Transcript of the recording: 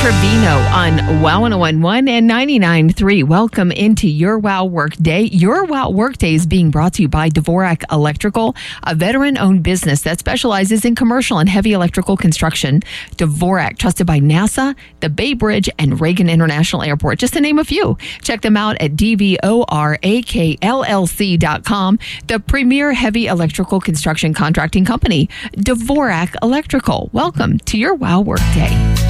Trevino on Wow 101.1 and 99.3. Welcome into your Wow Work Day. Your Wow Work Day is being brought to you by Dvorak Electrical, a veteran-owned business that specializes in commercial and heavy electrical construction. Dvorak, trusted by NASA, the Bay Bridge, and Reagan International Airport, just to name a few. Check them out at dvorakllc.com, the premier heavy electrical construction contracting company. Dvorak Electrical. Welcome to your Wow Work Day.